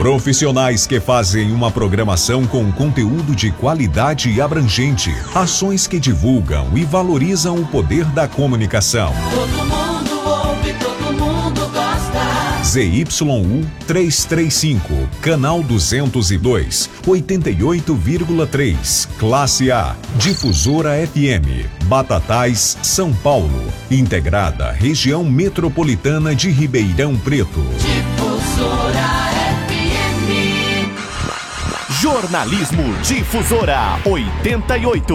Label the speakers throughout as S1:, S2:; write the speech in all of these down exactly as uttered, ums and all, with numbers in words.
S1: Profissionais que fazem uma programação com conteúdo de qualidade e abrangente. Ações que divulgam e valorizam o poder da comunicação.
S2: Todo mundo ouve, todo mundo gosta.
S1: Z Y U trezentos e trinta e cinco, canal duzentos e dois, oitenta e oito vírgula três, classe A, Difusora F M, Batatais, São Paulo, integrada região metropolitana de Ribeirão Preto.
S2: Difusora F M.
S3: Jornalismo Difusora oitenta e oito.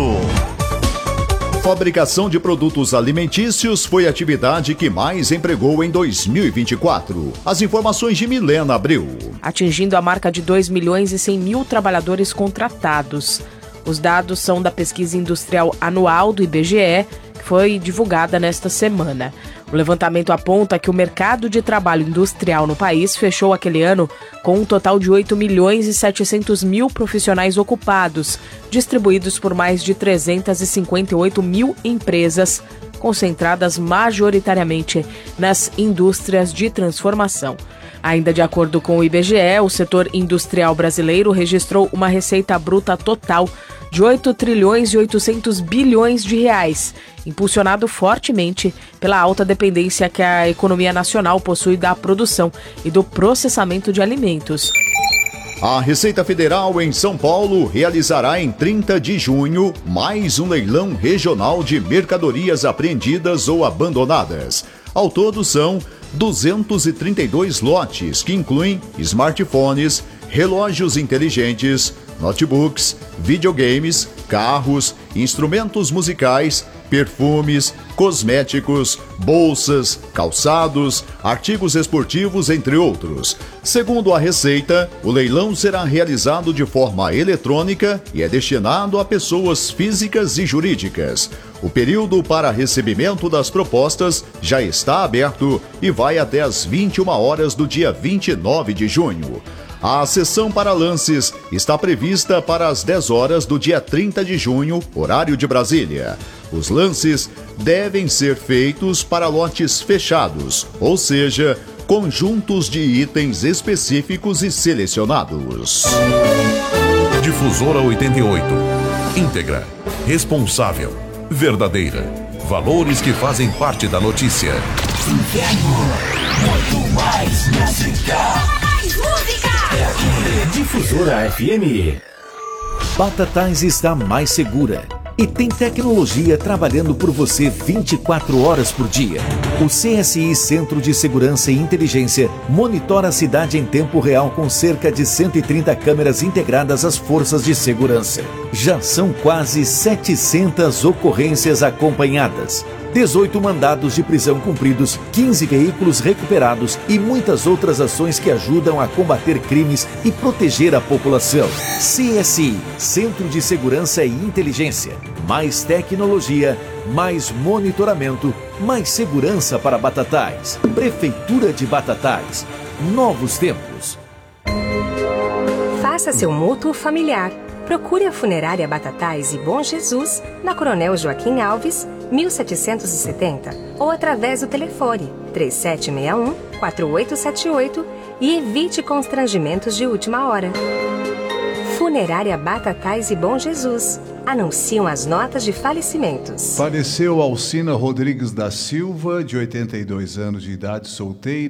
S3: Fabricação de produtos alimentícios foi a atividade que mais empregou em dois mil e vinte e quatro. As informações de Milena Abreu.
S4: Atingindo a marca de dois milhões e cem mil trabalhadores contratados. Os dados são da pesquisa industrial anual do I B G E, que foi divulgada nesta semana. O levantamento aponta que o mercado de trabalho industrial no país fechou aquele ano com um total de oito milhões e setecentos mil profissionais ocupados, distribuídos por mais de trezentas e cinquenta e oito mil empresas, concentradas majoritariamente nas indústrias de transformação. Ainda de acordo com o I B G E, o setor industrial brasileiro registrou uma receita bruta total de oito trilhões e oitocentos bilhões de reais, impulsionado fortemente pela alta dependência que a economia nacional possui da produção e do processamento de alimentos.
S3: A Receita Federal em São Paulo realizará em trinta de junho mais um leilão regional de mercadorias apreendidas ou abandonadas. Ao todo são duzentos e trinta e dois lotes, que incluem smartphones, relógios inteligentes, notebooks, videogames, carros, instrumentos musicais, perfumes, cosméticos, bolsas, calçados, artigos esportivos, entre outros. Segundo a Receita, o leilão será realizado de forma eletrônica e é destinado a pessoas físicas e jurídicas. O período para recebimento das propostas já está aberto e vai até às vinte e uma horas do dia vinte e nove de junho. A sessão para lances está prevista para as dez horas do dia trinta de junho, horário de Brasília. Os lances devem ser feitos para lotes fechados, ou seja, conjuntos de itens específicos e selecionados.
S5: Difusora oitenta e oito. Íntegra, responsável, verdadeira. Valores que fazem parte da notícia.
S2: Inverno, muito mais música. Mais música. É aqui,
S6: Difusora F M.
S7: Batatais está mais segura e tem tecnologia trabalhando por você vinte e quatro horas por dia. O C S I Centro de Segurança e Inteligência monitora a cidade em tempo real com cerca de cento e trinta câmeras integradas às forças de segurança. Já são quase setecentas ocorrências acompanhadas, dezoito mandados de prisão cumpridos, quinze veículos recuperados e muitas outras ações que ajudam a combater crimes e proteger a população. C S I, Centro de Segurança e Inteligência. Mais tecnologia, mais monitoramento, mais segurança para Batatais. Prefeitura de Batatais. Novos tempos.
S8: Faça seu mútuo familiar. Procure a Funerária Batatais e Bom Jesus na Coronel Joaquim Alves, mil setecentos e setenta, ou através do telefone três sete seis um, quatro oito sete oito e evite constrangimentos de última hora. Funerária Batatais e Bom Jesus. Anunciam as notas de falecimentos.
S9: Faleceu Alcina Rodrigues da Silva, de oitenta e dois anos de idade, solteira.